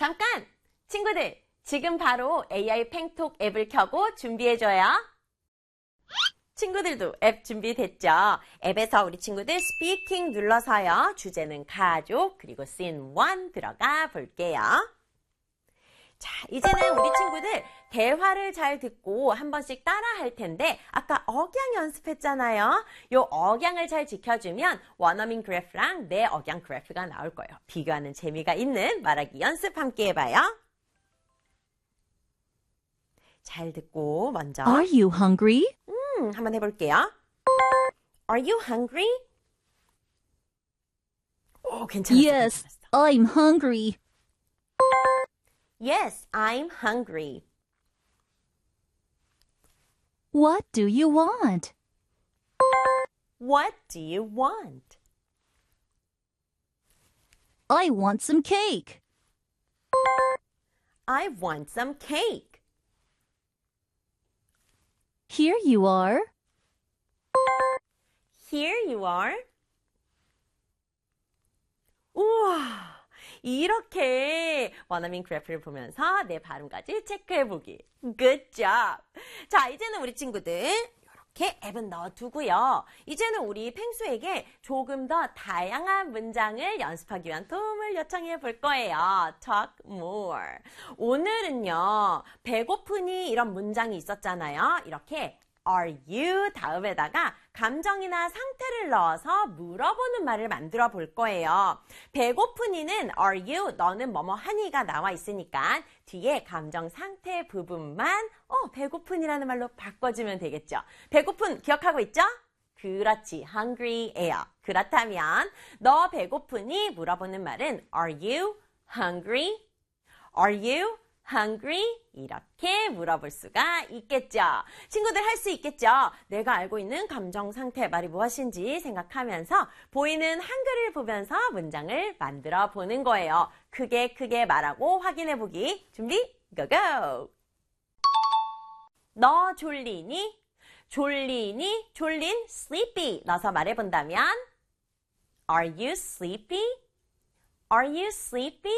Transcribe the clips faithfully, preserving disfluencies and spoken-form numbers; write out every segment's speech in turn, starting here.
잠깐! 친구들, 지금 바로 에이아이 팽톡 앱을 켜고 준비해줘요. 친구들도 앱 준비됐죠? 앱에서 우리 친구들 스피킹 눌러서요. 주제는 가족, 그리고 씬 일 들어가 볼게요. 자, 이제는 우리 친구들 대화를 잘 듣고 한 번씩 따라 할 텐데 아까 억양 연습했잖아요. 요 억양을 잘 지켜주면 원어민 그래프랑 내 억양 그래프가 나올 거예요. 비교하는 재미가 있는 말하기 연습 함께 해봐요. 잘 듣고 먼저 Are you hungry? 음, 한번 해볼게요. Are you hungry? 오, 괜찮았어. Yes, 괜찮았어. I'm hungry. Yes, I'm hungry. What do you want? What do you want? I want some cake. I want some cake. Here you are. Here you are. 우와, 이렇게 원어민 그래프를 보면서 내 발음까지 체크해보기. Good job. 자, 이제는 우리 친구들 이렇게 앱은 넣어두고요. 이제는 우리 펭수에게 조금 더 다양한 문장을 연습하기 위한 도움을 요청해 볼 거예요. Talk more. 오늘은요, 배고프니 이런 문장이 있었잖아요. 이렇게 Are you 다음에다가 감정이나 상태를 넣어서 물어보는 말을 만들어 볼 거예요. 배고프니는 Are you? 너는 뭐뭐 하니가 나와 있으니까 뒤에 감정 상태 부분만 어, 배고픈이라는 말로 바꿔주면 되겠죠. 배고픈 기억하고 있죠? 그렇지, hungry예요. 그렇다면 너 배고프니? 물어보는 말은 Are you hungry? Are you hungry? 이렇게 물어볼 수가 있겠죠. 친구들 할 수 있겠죠. 내가 알고 있는 감정 상태 말이 무엇인지 생각하면서 보이는 한글을 보면서 문장을 만들어 보는 거예요. 크게 크게 말하고 확인해 보기. 준비, 고고! 너 졸리니? 졸리니? 졸린 sleepy 넣어서 말해본다면 Are you sleepy? Are you sleepy?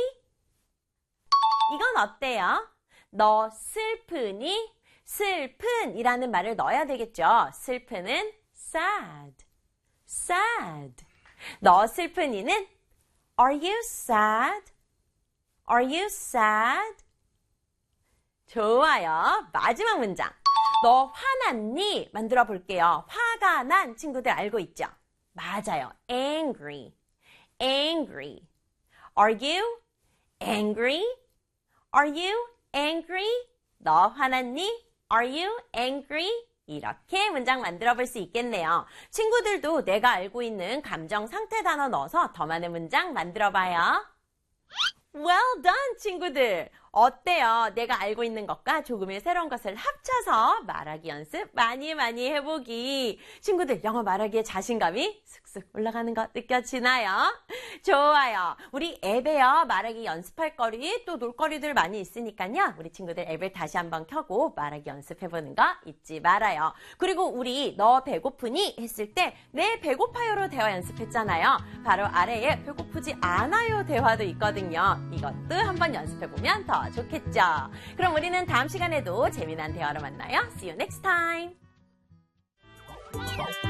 이건 어때요? 너 슬프니? 슬픈이라는 말을 넣어야 되겠죠. 슬픈은 sad. sad. 너 슬픈이는 Are you sad? Are you sad? 좋아요. 마지막 문장. 너 화났니? 만들어 볼게요. 화가 난 친구들 알고 있죠? 맞아요. angry. angry. Are you angry? Are you angry? 너 화났니? Are you angry? 이렇게 문장 만들어 볼 수 있겠네요. 친구들도 내가 알고 있는 감정 상태 단어 넣어서 더 많은 문장 만들어 봐요. Well done, 친구들! 어때요? 내가 알고 있는 것과 조금의 새로운 것을 합쳐서 말하기 연습 많이 많이 해보기. 친구들, 영어 말하기에 자신감이 슥슥 올라가는 거 느껴지나요? 좋아요. 우리 앱에요. 말하기 연습할 거리, 또 놀거리들 많이 있으니까요. 우리 친구들 앱을 다시 한번 켜고 말하기 연습해보는 거 잊지 말아요. 그리고 우리 너 배고프니? 했을 때 네, 배고파요로 대화 연습했잖아요. 바로 아래에 배고프지 않아요 대화도 있거든요. 이것도 한번 연습해보면 더 좋겠죠. 그럼 우리는 다음 시간에도 재미난 대화로 만나요. See you next time.